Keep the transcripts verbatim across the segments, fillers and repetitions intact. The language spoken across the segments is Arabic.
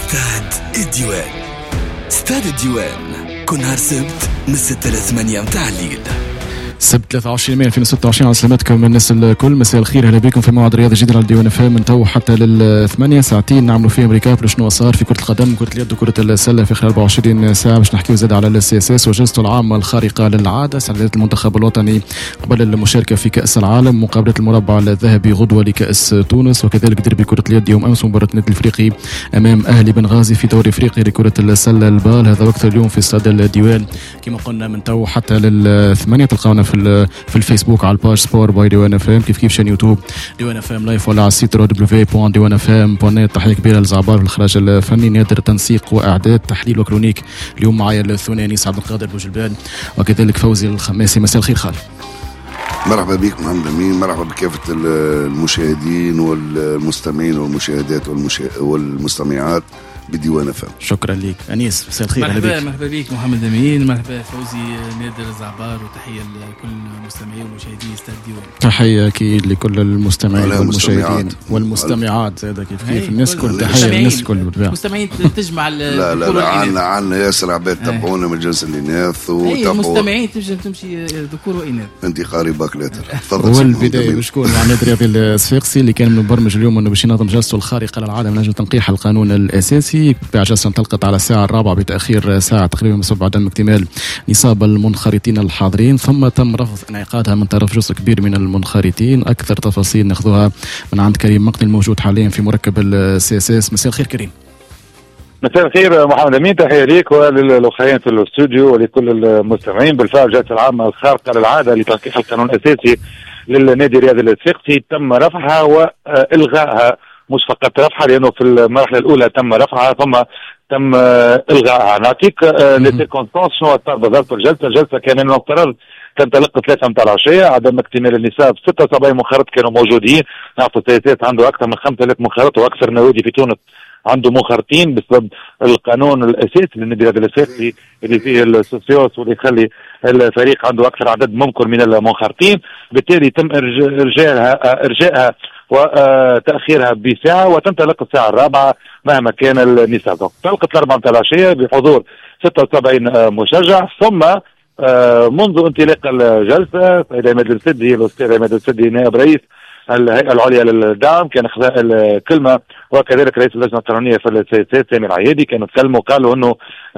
استاد الديوان. استاد الديوان كل نهار سبت من ستة لثمانية متاع الليل. سبت ثلاثة وعشرين مايو ألفين وستة وعشرين. على سلامتكم الناس الكل، مساء الخير، اهلا بكم في موعد رياضي جديد على الديوان اف ام من تو حتى للثمانية ساعتين نعملوا فيهم ريكاب لشنو صار في كرة القدم، كرة اليد وكرة السلة في خلال أربعة وعشرين ساعة، باش نحكيو زاد على السي اس اس وجلسته العامة الخارقة للعادة، استعدادات المنتخب الوطني قبل المشاركة في كأس العالم، مقابلة المربع الذهبي غدوة لكأس تونس، وكذلك ديربي كرة اليد يوم امس، مباراة النادي الافريقي امام اهلي بنغازي في دوري افريقي لكرة السلة البال. هذا وقت اليوم في استاد الديوان كما قلنا من تو حتى للثمانية. تلقاونا في في الفيسبوك على الباج سبور باي ديوان اف ام، كيف كيف شان يوتيوب ديوان اف ام لايف، ولا على السيت دبليو بوان ديوان اف ام بوان نت. تحيه كبيره للزعبار في الاخراج الفني، نادر تنسيق واعداد تحليل وكرونيك. اليوم معايا الثنائي سعد القادر بوجلبان وكذلك فوزي الخماسي. مساء الخير خالد. مرحبا بك محمد امين، مرحبا بكافه المشاهدين والمستمعين والمشاهدات والمشا... والمستمعات بديوان اف ام. شكرا لك انيس، مساء الخير. مرحبا مرحبا بك محمد امين، مرحبا فوزي نادر الزعبار، وتحيه لكل المستمعين والمشاهدين استاد الديوان. تحيه اكيد لكل المستمعين والمشاهدين والمستمعات زاد كيف كيف الناس كل تحيه للناس كل بالطبع. المستمعين تجمع لا لا لا عنا عنا ياسر عباد تابعونا من جنس الاناث وتابعوا المستمعين تنجم تمشي ذكور واناث. انت قاري باكلاتر. تفضل. والبدايه بشكون مع النادي الرياضي الصفاقسي اللي كان مبرمج اليوم انه باش ينظم جلسته الخارقه للعاده من اجل تنقيح القانون الاساسي. جلسة انطلقت على الساعة الرابعة بتأخير ساعة تقريبا بسبب عدم اكتمال نصاب المنخرطين الحاضرين، ثم تم رفض انعقادها من طرف جزء كبير من المنخرطين. أكثر تفاصيل ناخذها من عند كريم مقتل الموجود حاليا في مركب السي اس اس. مساء الخير كريم. مساء الخير محمد امين، تحيه ليك وللأخوين في الاستوديو ولكل المستمعين. بالفعل جلسة العامة الخارقة للعادة لتنقيح القانون الأساسي للنادي الرياضي الصفاقسي تم رفعها وإلغائها، مش فقط رفعها لأنه في المرحلة الأولى تم رفعها ثم تم إلغائها. نعطيك لسيركونستانس شنو صار بالضبط. الجلسة الجلسة كان المفترض تنطلق ثلاثة متاع العشية، عدم اكتمال النساب ستة وسبعين منخرط كانوا موجودين. نعرفوا السياسات عنده أكثر من خمسة آلاف منخرط، وأكثر نوادي في تونس عنده منخرطين بسبب القانون الأساسي للنادي الصفاقسي اللي فيه السوسيوس واللي يخلي الفريق عنده أكثر عدد ممكن من المنخرطين. بالتالي تم إرجاعها إرجاعها وتأخيرها بساعة وتنطلق الساعة الرابعة مهما كان النساب. طلقت الأربعة متاع العشية بحضور ستة وسبعين مشجع. ثم منذ انطلاق الجلسة السيد عماد السدي الأستاذ عماد السدي نائب رئيس الهيئة العليا للدعم كان أخذ الكلمة، وكذلك رئيس اللجنة القانونية في السياسات سامي العيادي كانوا تكلموا وقالوا أنه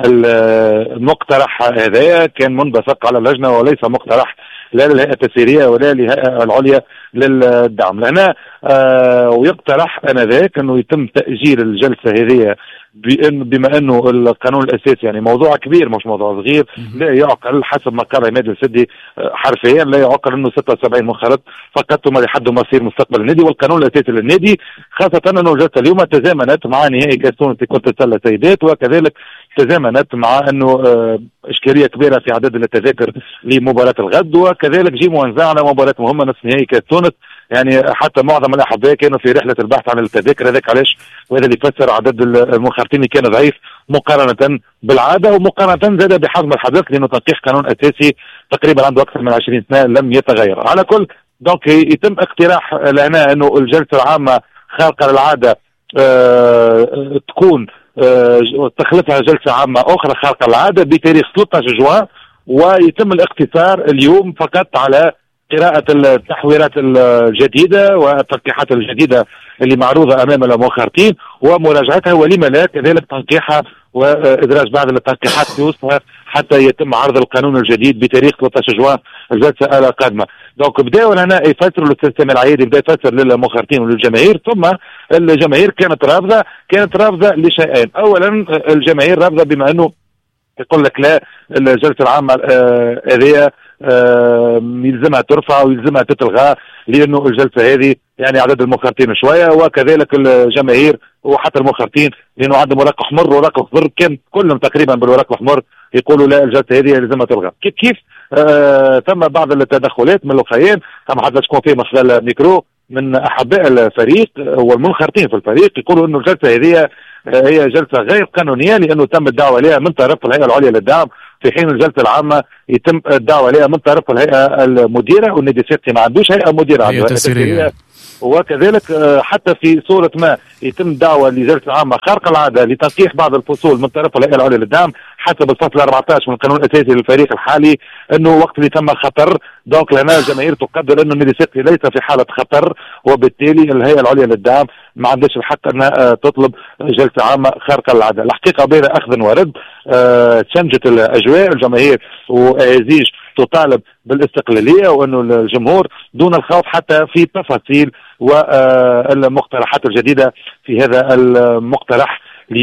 المقترح هذا كان منبثق على اللجنة وليس مقترح لا للهيئة التسييرية ولا للهيئة العليا للدعم. لهنا آه ويقترح انذاك انه يتم تأجيل الجلسة هذه بما انه القانون الاساسي يعني موضوع كبير مش موضوع صغير، لا يعقل حسب ما قال عماد السدي حرفيا لا يعقل انه ستة وسبعين منخرط فقط ثم يحدوا مصير مستقبل النادي والقانون الاساسي للنادي، خاصة انه الجلسة اليوم تزامنت مع نهائي كأس تونس لكرة السلة سيدات، وكذلك تزامنت مع انه اشكاليه كبيره في عدد التذاكر لمباراه الغد، وكذلك جيمو انزعنا مباراه مهمه نصف نهائي كاس تونس. يعني حتى معظم الاحباء كانوا في رحله البحث عن التذاكر، هذاك علاش وهذا اللي يفسر عدد المنخرطين اللي كان ضعيف مقارنه بالعاده ومقارنه زاد بحجم الحدث، لانه تنقيح قانون اساسي تقريبا عنده اكثر من عشرين سنه لم يتغير. على كل دونك يتم اقتراح لنا انه الجلسه العامه خارقه للعاده أه تكون أه تخلفها جلسه عامه اخرى خارقه للعاده بتاريخ ثلاثة عشر جوان، ويتم الاقتصار اليوم فقط على قراءة التحويرات الجديدة والتنقيحات الجديدة اللي معروضة أمام المنخرطين ومراجعتها، ولما لا كذلك تنقيحها وإدراج بعض التنقيحات في وسطها حتى يتم عرض القانون الجديد بتاريخ ثلاثة عشر جوان الجلسة القادمة. دونك بداوا هنا يفسروا الاستاذ سامي العيادي بدا يفسر للمنخرطين وللجماهير، ثم الجماهير كانت رافضة كانت رافضة لشيئين. أولا الجماهير رافضة بما أنه يقول لك لا الجلسة العامة هذه آه يلزمها ترفع ويلزمها تتلغى لأنه الجلسة هذه يعني عدد المنخرطين شوية، وكذلك الجماهير وحتى المنخرطين لأنه عندهم ورق أحمر ورق أخضر كان كلهم تقريبا بالورق الأحمر يقولوا لا الجلسة هذه يلزمها تلغى. كيف كيف آه تم بعض التدخلات من الأخوين، تم حتى تكون فيه من خلال الميكرو من أحباء الفريق والمنخرطين في الفريق يقولوا أنه الجلسة هذه هي جلسة غير قانونية لأنه تم الدعوة عليها من طرف الهيئة العليا للدعم، في حين الجلسة العامة يتم الدعوة عليها من طرف الهيئة المديرة، والنادي الصفاقسي ما عندوش هيئة مديرة، عنده هيئة تسييرية وكذلك حتى في صورة ما يتم دعوة لجلسة عامة خارقة العادة لتنقيح بعض الفصول من طرف الهيئة العليا للدعم حسب الفصل أربعة عشر من القانون الأساسي للفريق الحالي، انه وقت اللي تم خطر دونك لنا الجماهير تقدر انه النادي السقطي ليس في حالة خطر، وبالتالي الهيئة العليا للدعم ما عندهاش الحق انها تطلب جلسة عامة خارقة للعادة. الحقيقة بين اخذ ورد أه تشنجت الاجواء، الجماهير وأزيج تطالب بالاستقلالية وانه الجمهور دون الخوف حتى في تفاصيل والمقترحات الجديدة في هذا المقترح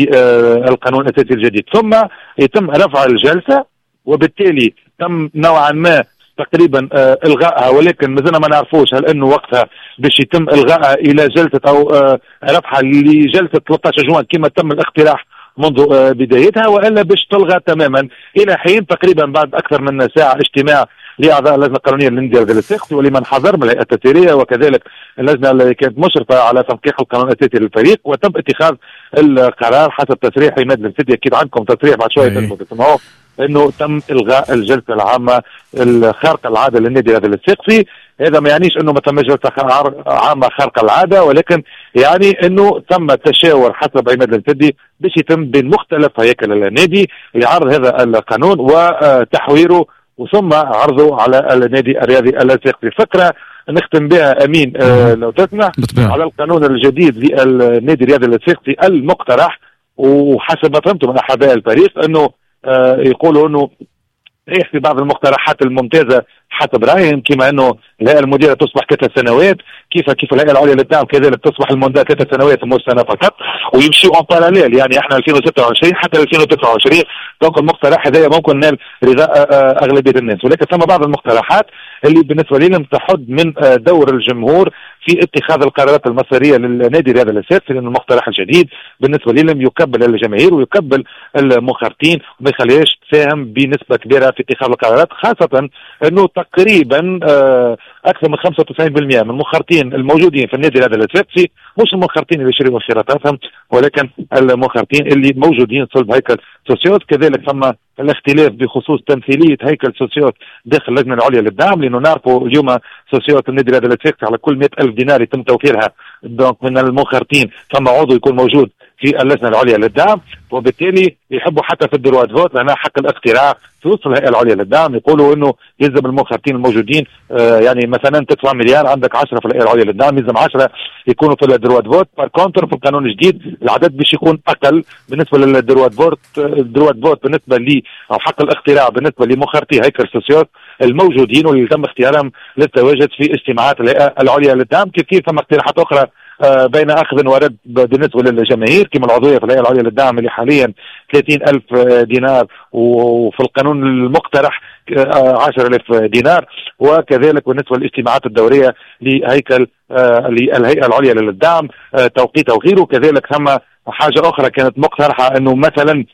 للقانون الأساسي الجديد. ثم يتم رفع الجلسة وبالتالي تم نوعا ما تقريبا الغائها، ولكن مازلنا ما نعرفوش هل انه وقتها باش يتم الغائها الى جلسة او رفعها لجلسة ثلاثة عشر جوان كما تم الاقتراح منذ بدايتها، والا باش تلغى تماما الى حين تقريبا بعد اكثر من ساعة اجتماع لاعضاء اللجنه القانونيه للنادي السقطي ولمن حضر من الهيئه التسييريه وكذلك اللجنه اللي كانت مشرفه على تنقيح القانون الاساسي للفريق، وتم اتخاذ القرار حسب تصريح عماد المسدي. اكيد عندكم تصريح بعد شويه تسمعوه انه تم الغاء الجلسه العامه الخارقه العاده للنادي السقطي. هذا ما يعنيش انه ما تم جلسه عامه خارقه العاده، ولكن يعني انه تم تشاور حسب عماد المسدي باش يتم بين مختلف هياكل النادي لعرض هذا القانون وتحويره وثم عرضه على النادي الرياضي السقطي. فكرة نختم بها أمين آه لو تسمح على القانون الجديد للنادي الرياضي السقطي المقترح، وحسب ما فهمت من أحباء الفريق أنه آه يقولوا أنه ريح في بعض المقترحات الممتازة حسب رأيهم، كما أنه الهيئة المديرة تصبح ثلاث سنوات كيف كيف الهيئة العليا للدعم كذلك تصبح المندة ثلاث سنوات مش سنة فقط، ويمشيوا اون باراليل يعني احنا ألفين وستة وعشرين حتى ألفين وتسعة وعشرين. دونك المقترح هذا ممكن نال رضاء أغلبية الناس، ولكن ثم بعض المقترحات اللي بالنسبة لهم تحد من دور الجمهور في اتخاذ القرارات المصيرية للنادي الرياضي السقطي، لأن المقترح الجديد بالنسبة لهم يقبل الجماهير ويقبل المنخرطين وما يخليهاش تساهم بنسبة كبيرة في اتخاذ القرارات، خاصة أنه تقريبا أكثر من خمسة وتسعين بالمئة من المنخرطين الموجودين في النادي الرياضي السقطي مش المنخرطين اللي يشتروا خيراتهم، ولكن المنخرطين اللي موجودين صلب هيكل سوسيوت. كذلك ثم الاختلاف بخصوص تمثيلية هيكل سوسيوت داخل اللجنة العليا للدعم، لأنه نعرفوا اليوم سوسيوت النادي الرياضي السقطي على كل مئة ألف دينار يتم توفيرها دونك من المنخرطين ثم عضو يكون موجود في اللجنة العليا للدعم، وبالتالي يحبوا حتى في الدروات فوت لنا حق الاقتراع في وسط الهيئة العليا للدعم، يقولوا انه يلزم المنخرطين الموجودين آه يعني مثلا تدفع مليار عندك عشرة في الهيئة العليا للدعم يلزم عشرة يكونوا في الدروات فوت. بار كونتر في القانون الجديد العدد باش يكون اقل بالنسبة للدروات فوت، الدروات فوت بالنسبة لي او حق الاقتراع بالنسبة لمنخرطي هيكل سوسيوت الموجودين واللي تم اختيارهم للتواجد في اجتماعات الهيئة العليا للدعم. كيف كيف ثم اقتراحات اخرى بين اخذ ورد بالنسبه للجماهير كما العضويه في الهيئه العليا للدعم اللي حاليا ثلاثين ألف دينار وفي القانون المقترح عشرة آلاف دينار، وكذلك بالنسبه للاجتماعات الدوريه لهيكل الهيئه العليا للدعم توقيتها وغيره. كذلك ثم حاجه اخرى كانت مقترحه انه مثلا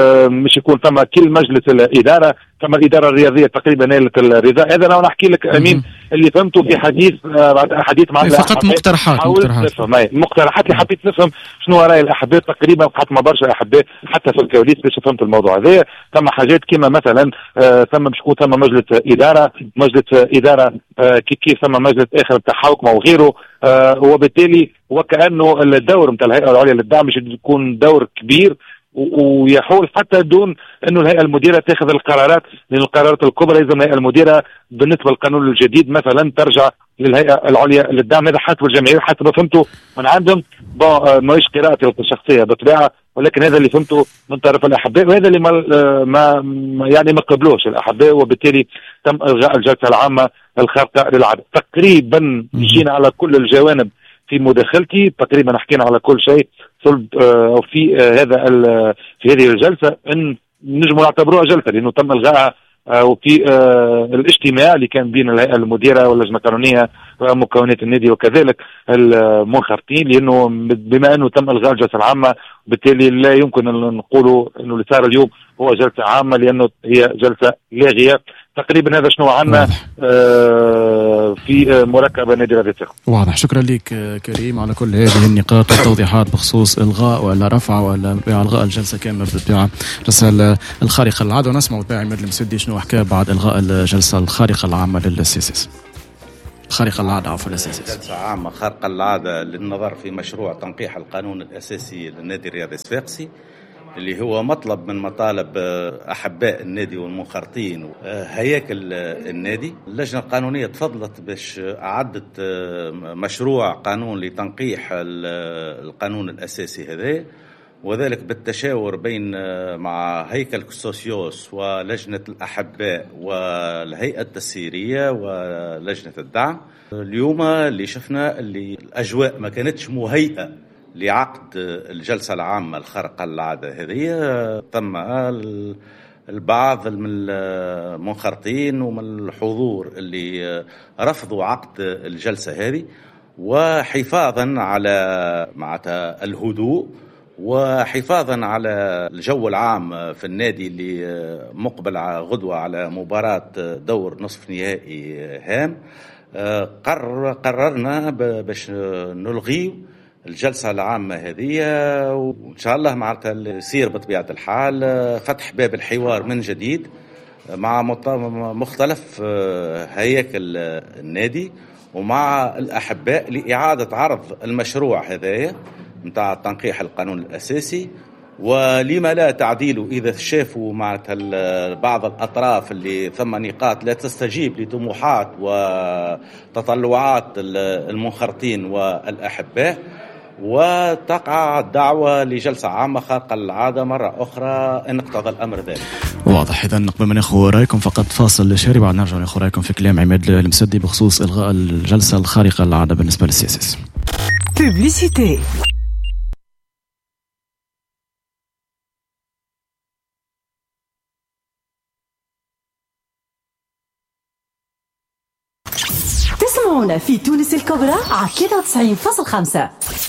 مش يكون ثم كل مجلس الاداره ثم الاداره الرياضيه تقريبا نالت الرضا. هذا انا نحكي لك امين اللي فهمته في حديث حديث مع فقط مقترحات مقترحات مقترحات اللي حبيت نفهم شنو راي الاحباء تقريبا، حتى ما برشا احباء حتى في الكواليس باش فهمت الموضوع هذا. ثم حاجات كما مثلا ثم باش يكون ثم مجلس اداره مجلس اداره كيف كيف ثم مجلس اخر بتاع حوكمه وغيره، وبالتالي وكانه الدور نتاع الهيئه العليا للدعم مش يكون دور كبير ويحول حتى دون انه الهيئه المديره تاخذ القرارات، لان القرارات الكبرى لازم الهيئه المديره بالنسبه للقانون الجديد مثلا ترجع للهيئه العليا للدعم. هذا حسب الجماهير حسب ما فهمته من عندهم، ماهيش قراءتي الشخصيه بطبيعه، ولكن هذا اللي فهمته من طرف الاحباء وهذا اللي ما, ما يعني ما قبلوش الاحباء، وبالتالي تم الغاء الجلسه العامه الخارقه للعاده. تقريبا مشينا على كل الجوانب في مداخلتي، تقريبا حكينا على كل شيء صلب آه في آه هذا في هذه الجلسه ان نجموا نعتبروها جلسه لانه تم الغائها آه وفي آه الاجتماع اللي كان بين الهيئه المديره واللجنه القانونيه ومكونات النادي وكذلك المنخرطين، لانه بما انه تم الغاء الجلسه العامه بالتالي لا يمكن ان نقولوا انه اللي صار اليوم هو جلسه عامه لانه هي جلسه لاغيه. تقريبا هذا شنو عندنا آه في مركب النادي الرياضي السقطي. واضح. شكرا لك كريم على كل هذه النقاط والتوضيحات بخصوص الغاء ولا رفع ولا الغاء الجلسه كامله بالطبيعه الرساله الخارقه للعاده. ونسمع بالتالي عماد المسدي شنو حكى بعد الغاء الجلسه الخارقه العامه للسياسي. خارقة للعادة عفوا الأساسي. جلسة عامة خارقة للعادة للنظر في مشروع تنقيح القانون الأساسي للنادي الرياضي الصفاقسي، اللي هو مطلب من مطالب أحباء النادي والمنخرطين هياكل النادي. اللجنة القانونية تفضلت باش أعدت مشروع قانون لتنقيح القانون الأساسي هذا، وذلك بالتشاور بين مع هيكل كوسوسيوس ولجنة الأحباء والهيئة التسييرية ولجنة الدعم. اليوم اللي شفنا اللي الأجواء ما كانتش مهيئة لعقد الجلسة العامة الخارقة للعادة هذه. تم البعض من المنخرطين ومن الحضور اللي رفضوا عقد الجلسة هذه، وحفاظا على معناتها الهدوء وحفاظا على الجو العام في النادي اللي مقبل غدوة على مباراة دور نصف نهائي هام. قرر قررنا باش نلغي الجلسة العامة هذه، وإن شاء الله معناتها يصير بطبيعة الحال فتح باب الحوار من جديد مع مختلف هياكل النادي ومع الأحباء لإعادة عرض المشروع هذايا متاع تنقيح القانون الأساسي، ولما لا تعديله إذا شافوا معناتها بعض الأطراف اللي ثم نقاط لا تستجيب لطموحات وتطلعات المنخرطين والأحباء، وتقع الدعوة لجلسة عامة خارقة للعادة مرة أخرى إن اقتضى الأمر ذلك. واضح. إذا قبل ما ناخذ رأيكم فقط فاصل شهري، بعد نرجع ناخذ رأيكم في كلام عماد المسدي بخصوص إلغاء الجلسة الخارقة للعادة بالنسبة للسياسي. بوبليسيتي. تسمعونا في تونس الكبرى على ثلاثة وتسعين فاصلة خمسة.